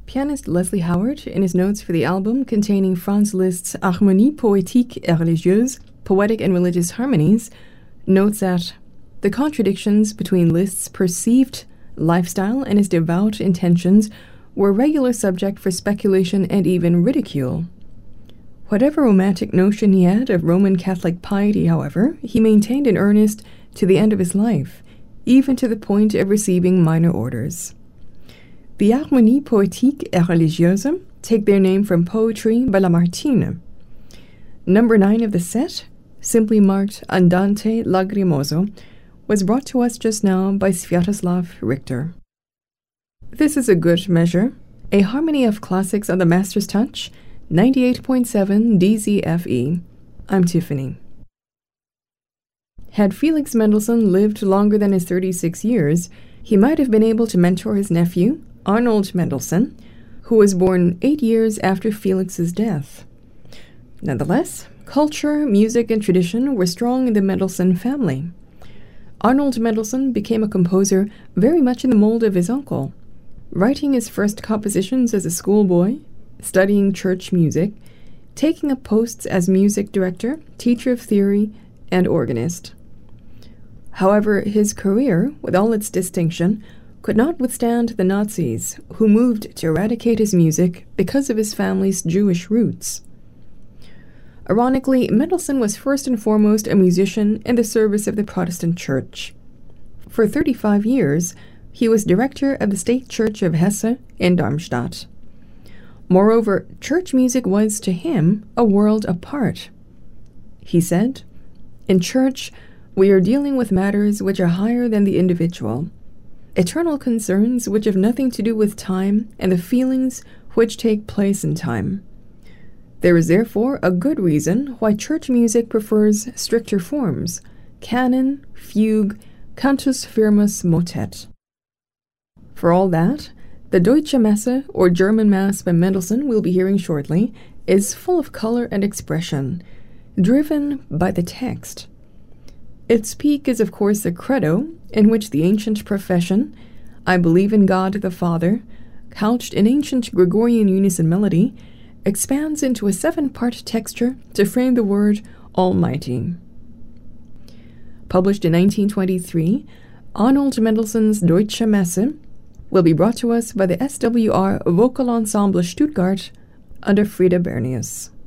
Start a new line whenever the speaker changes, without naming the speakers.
pianist Leslie Howard, in his notes for the album containing Franz Liszt's Harmonie poétique et religieuse, Poetic and Religious Harmonies, notes that the contradictions between Liszt's perceived lifestyle and his devout intentions were a regular subject for speculation and even ridicule. Whatever romantic notion he had of Roman Catholic piety, however, he maintained in earnest to the end of his life, even to the point of receiving minor orders. The Harmonie poétique et religieuse take their name from poetry by Lamartine. Number 9 of the set, simply marked Andante Lagrimoso, was brought to us just now by Sviatoslav Richter. This is a good measure, a harmony of classics on the master's touch, 98.7 DZFE. I'm Tiffany. Had Felix Mendelssohn lived longer than his 36 years, he might have been able to mentor his nephew, Arnold Mendelssohn, who was born 8 years after Felix's death. Nonetheless, culture, music, and tradition were strong in the Mendelssohn family. Arnold Mendelssohn became a composer very much in the mold of his uncle, writing his first compositions as a schoolboy, studying church music, taking up posts as music director, teacher of theory, and organist. However, his career, with all its distinction, could not withstand the Nazis, who moved to eradicate his music because of his family's Jewish roots. Ironically, Mendelssohn was first and foremost a musician in the service of the Protestant Church. For 35 years, he was director of the State Church of Hesse in Darmstadt. Moreover, church music was, to him, a world apart. He said, "In church, we are dealing with matters which are higher than the individual, eternal concerns which have nothing to do with time and the feelings which take place in time. There is therefore a good reason why church music prefers stricter forms, canon, fugue, cantus firmus motet." For all that, the Deutsche Messe, or German Mass by Mendelssohn we'll be hearing shortly, is full of color and expression, driven by the text. Its peak is of course the credo, in which the ancient profession, "I believe in God the Father," couched in ancient Gregorian unison melody, expands into a 7-part texture to frame the word Almighty. Published in 1923, Arnold Mendelssohn's Deutsche Messe will be brought to us by the SWR Vocal Ensemble Stuttgart under Frieda Bernius.